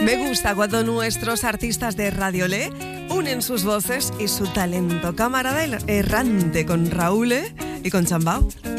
Me gusta cuando nuestros artistas de Radio Le unen sus voces y su talento. Camarada errante con Raúl y con Chambao.